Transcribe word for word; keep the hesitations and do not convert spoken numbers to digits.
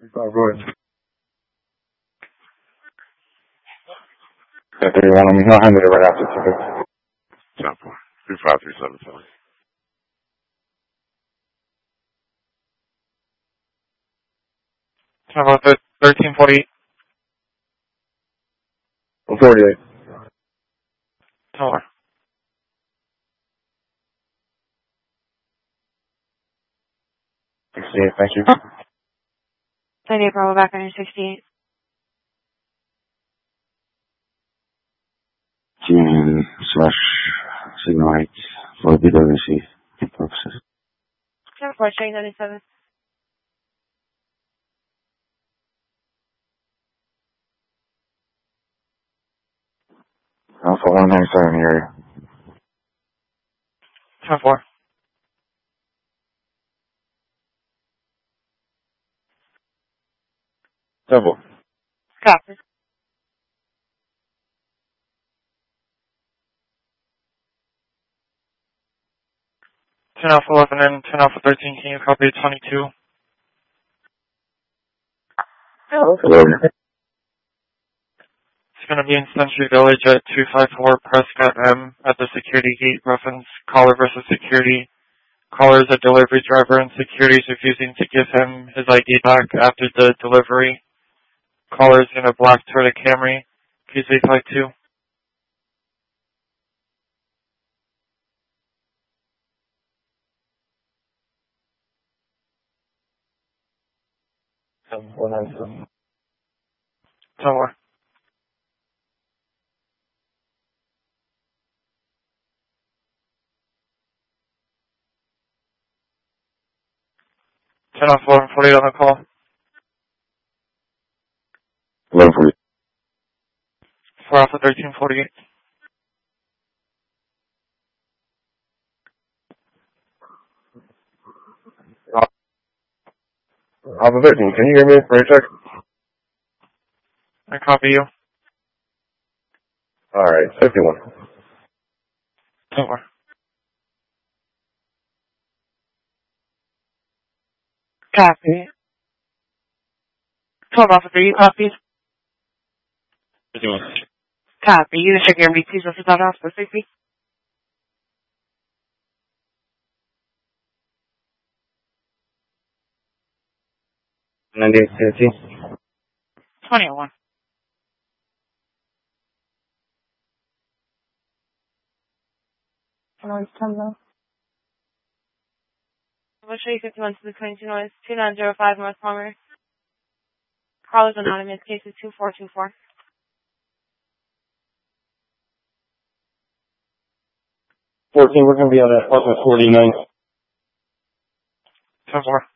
Oh, go ahead. Yeah, thirty-one, I'm not handed it right after ticket. ten four. three five three seven seven. How about the thirteen forty-eight? forty-eight. Tower. sixty-eight, thank you. ninety-eight Bravo back on your sixty-eight. G N slash signal height for B W C purposes. ten four, showing ninety-seven. Alpha one nine seven here. ten four. Double. Copy. ten Alpha eleven and ten Alpha thirteen, can you copy twenty-two? Hello. It's going to be in Century Village at two five four Prescott M at the security gate. Reference caller versus security. Caller is a delivery driver and security is refusing to give him his I D back after the delivery. Caller is in a black Toyota Camry. Q Z five two. one nine seven. Tower. ten Alpha eleven forty-eight on the call. eleven forty. four Alpha thirteen forty-eight. Alpha thirteen, can you hear me for a check? I copy you. Alright, fifty-one. Tower. Copy. twelve Alpha three, copies. fifty-one. Copy. You check your M B Ts with that off for safety. ninety-eight fifty. twenty-one. Noise terminal. I'll show you fifty-one to the twenty-two noise. two nine zero five North Palmer. Carlos Anonymous, case is two four two four. fourteen, we're going to be on apartment forty-nine. ten four.